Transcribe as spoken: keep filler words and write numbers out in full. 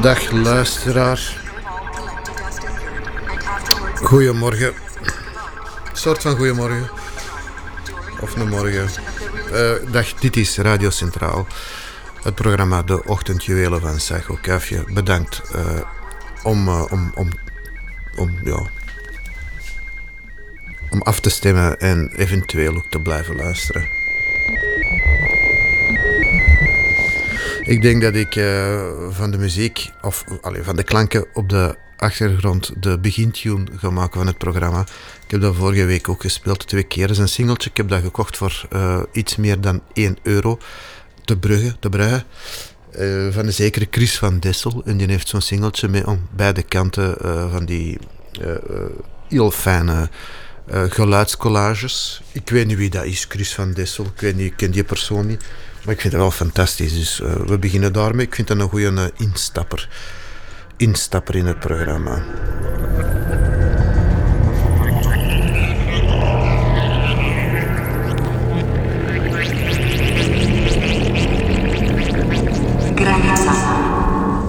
Dag luisteraar. Goedemorgen. Een soort van goedemorgen. Of een morgen. Uh, dag, dit is Radio Centraal. Het programma De Ochtendjuwelen van Psycho Kafje. Bedankt uh, om, uh, om, om, om, ja, om af te stemmen en eventueel ook te blijven luisteren. Ik denk dat ik uh, van de muziek, of allez, van de klanken op de achtergrond de begintune ga maken van het programma. Ik heb dat vorige week ook gespeeld, twee keer. Dat is een singeltje. Ik heb dat gekocht voor uh, iets meer dan één euro. Te Brugge, te Brugge. Uh, van de zekere Chris van Dessel. En die heeft zo'n singeltje met aan beide kanten uh, van die uh, uh, heel fijne uh, geluidscollages. Ik weet niet wie dat is, Chris van Dessel. Ik weet niet, ik ken die persoon niet. Maar ik vind het wel fantastisch. Dus uh, we beginnen daarmee. Ik vind dat een goede uh, instapper. Instapper in het programma.